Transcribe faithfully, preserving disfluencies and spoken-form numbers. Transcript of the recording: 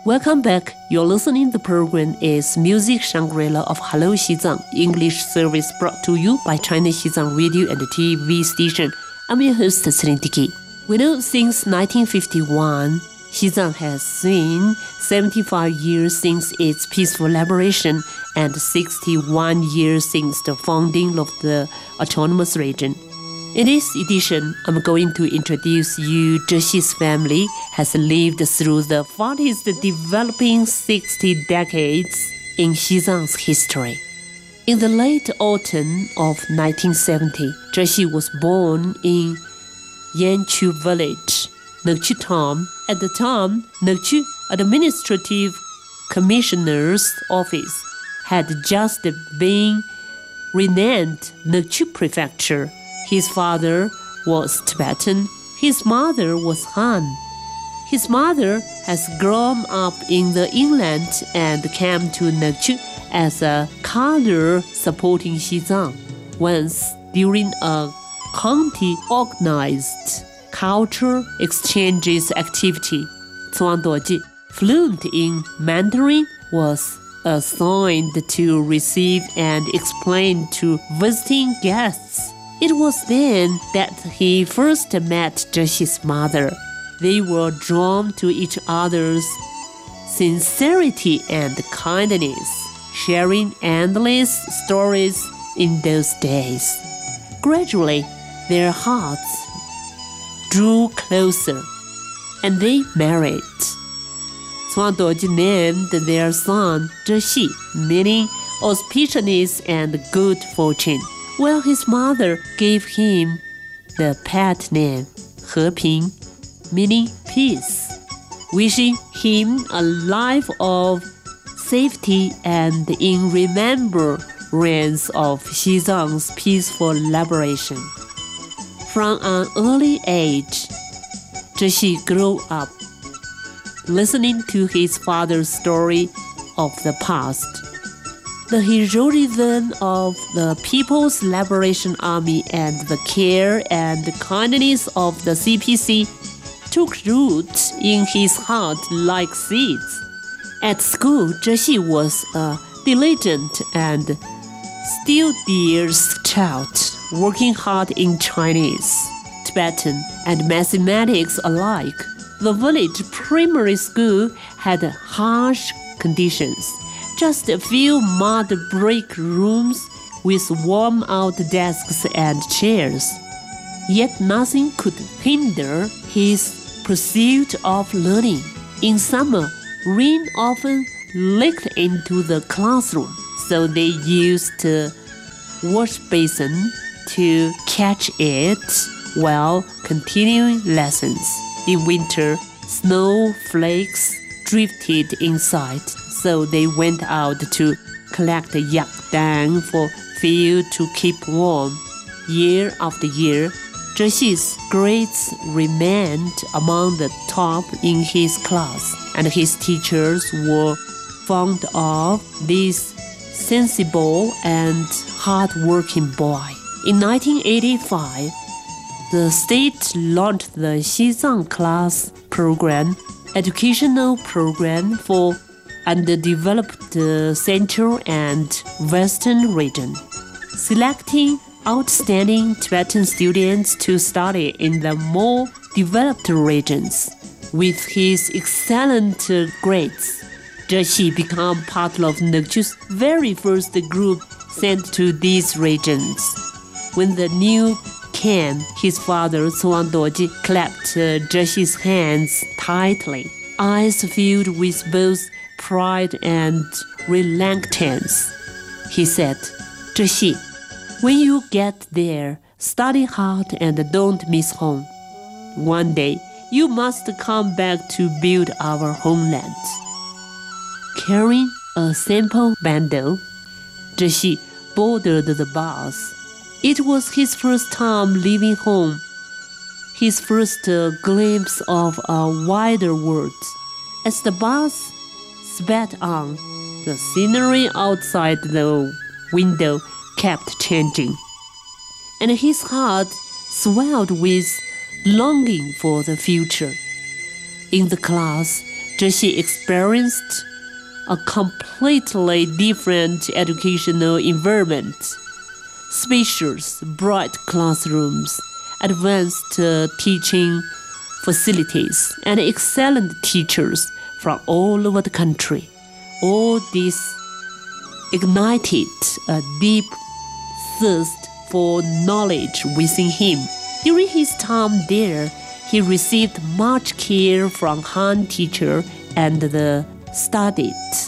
Welcome back. You're listening. The program is Music Shangri-La of Hello Xizang English service brought to you by China Xizang Radio and T V station. I'm your host, Celine Dickey. We know since nineteen fifty-one, Xizang has seen seventy-five years since its peaceful liberation and sixty-one years since the founding of the autonomous region. In this edition, I'm going to introduce you Zhexi's family has lived through the farthest developing sixty decades in Xizang's history. In the late autumn of nineteen seventy, Zhexi was born in Yanqiu village, Nengqu town. At the time, Nengqu Administrative Commissioner's office had just been renamed Nengqu Prefecture. His father was Tibetan. His mother was Han. His mother has grown up in the inland and came to Nengqu as a cadre supporting Xizang. Once, during a county-organized culture exchanges activity, Cuang Duoji, fluent in Mandarin, was assigned to receive and explain to visiting guests. It was then that he first met Zhexi's mother. They were drawn to each other's sincerity and kindness, sharing endless stories in those days. Gradually, their hearts drew closer, and they married. Cuang Duoji named their son Zhexi, meaning auspiciousness and good fortune, while his mother gave him the pet name Heping, meaning peace, wishing him a life of safety and in remembrance of Xizang's peaceful liberation. From an early age, Zhexi grew up listening to his father's story of the past. The heroism of the People's Liberation Army and the care and kindness of the C P C took root in his heart like seeds. At school, Zhexi was a diligent and studious child, working hard in Chinese, Tibetan, and mathematics alike. The village primary school had harsh conditions. Just a few mud brick rooms with worn-out desks and chairs. Yet nothing could hinder his pursuit of learning. In summer, rain often leaked into the classroom, so they used a wash basin to catch it while continuing lessons. In winter, snowflakes drifted inside, so they went out to collect yak dang for fuel to keep warm. Year after year, Zhexi's grades remained among the top in his class, and his teachers were fond of this sensible and hard-working boy. In nineteen eighty-five, the state launched the Xizang Class Program, educational program for underdeveloped uh, Central and Western region, selecting outstanding Tibetan students to study in the more developed regions. With his excellent uh, grades, Zhexi became part of Nengqu's very first group sent to these regions. When the news came, his father, Cuang Duoji, clapped uh, Zhexi's hands tightly, eyes filled with both pride and reluctance. He said, "Zhexi, when you get there, study hard and don't miss home. One day, you must come back to build our homeland." Carrying a simple bundle, Zhexi boarded the bus. It was his first time leaving home, his first uh, glimpse of a wider world. As the bus sped on, the scenery outside the window kept changing, and his heart swelled with longing for the future. In the class, Zhexi experienced a completely different educational environment. Spacious, bright classrooms, advanced uh, teaching facilities, and excellent teachers from all over the country. All this ignited a deep thirst for knowledge within him. During his time there, he received much care from Han teacher and the studied